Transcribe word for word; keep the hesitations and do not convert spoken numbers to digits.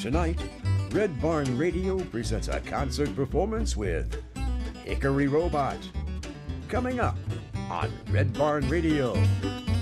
Tonight, Red Barn Radio presents a concert performance with Hickory Robot. Coming up on Red Barn Radio.